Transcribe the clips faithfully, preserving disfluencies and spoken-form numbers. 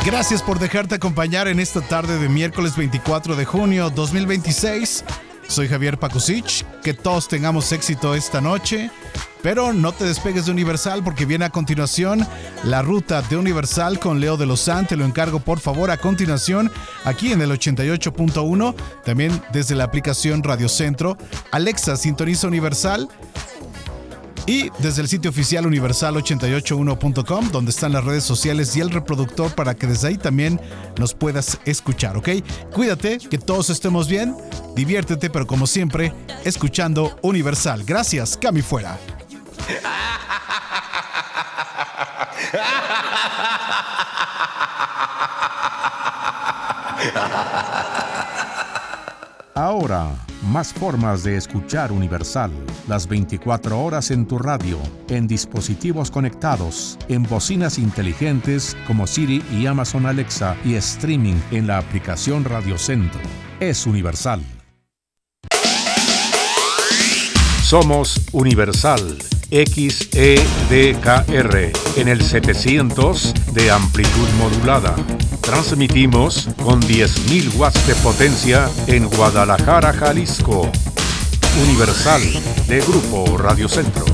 Gracias por dejarte acompañar en esta tarde de miércoles veinticuatro de junio dos mil veintiséis. Soy Javier Pakusich. Que todos tengamos éxito esta noche. Pero no te despegues de Universal porque viene a continuación la ruta de Universal con Leo de Lozán. Te lo encargo por favor a continuación aquí en el ochenta y ocho punto uno. También desde la aplicación Radio Centro. Alexa, sintoniza Universal. Y desde el sitio oficial universal ochenta y ocho uno punto com, donde están las redes sociales y el reproductor para que desde ahí también nos puedas escuchar, ¿ok? Cuídate, que todos estemos bien, diviértete, pero como siempre, escuchando Universal. Gracias, Cami fuera. Ahora, más formas de escuchar Universal. Las veinticuatro horas en tu radio, en dispositivos conectados, en bocinas inteligentes como Siri y Amazon Alexa y streaming en la aplicación Radio Centro. Es Universal. Somos Universal X E D K R en el setecientos de amplitud modulada. Transmitimos con diez mil watts de potencia en Guadalajara, Jalisco. Universal, de Grupo Radio Centro.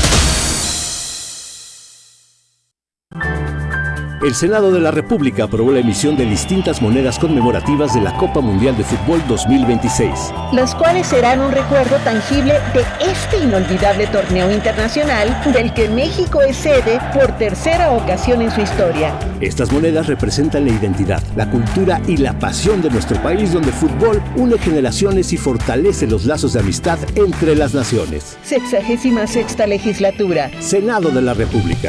El Senado de la República aprobó la emisión de distintas monedas conmemorativas de la Copa Mundial de Fútbol dos mil veintiséis. Las cuales serán un recuerdo tangible de este inolvidable torneo internacional del que México es sede por tercera ocasión en su historia. Estas monedas representan la identidad, la cultura y la pasión de nuestro país, donde el fútbol une generaciones y fortalece los lazos de amistad entre las naciones. Sexagésima sexta legislatura. Senado de la República.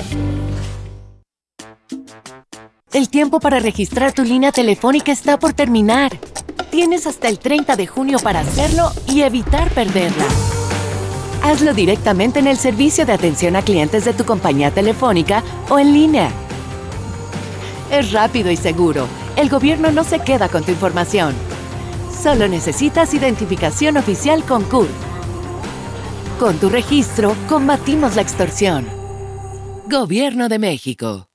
El tiempo para registrar tu línea telefónica está por terminar. Tienes hasta el treinta de junio para hacerlo y evitar perderla. Hazlo directamente en el servicio de atención a clientes de tu compañía telefónica o en línea. Es rápido y seguro. El gobierno no se queda con tu información. Solo necesitas identificación oficial con C U R. Con tu registro, combatimos la extorsión. Gobierno de México.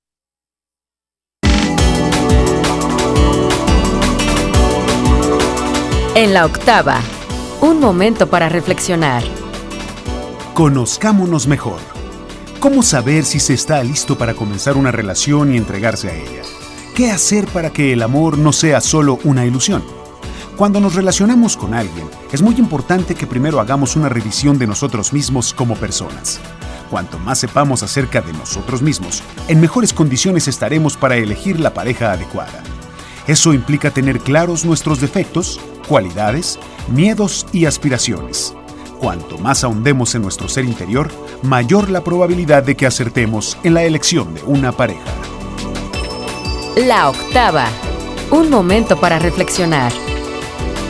En la octava, un momento para reflexionar. Conozcámonos mejor. ¿Cómo saber si se está listo para comenzar una relación y entregarse a ella? ¿Qué hacer para que el amor no sea solo una ilusión? Cuando nos relacionamos con alguien, es muy importante que primero hagamos una revisión de nosotros mismos como personas. Cuanto más sepamos acerca de nosotros mismos, en mejores condiciones estaremos para elegir la pareja adecuada. Eso implica tener claros nuestros defectos, cualidades, miedos y aspiraciones. Cuanto más ahondemos en nuestro ser interior, mayor la probabilidad de que acertemos en la elección de una pareja. La octava, un momento para reflexionar.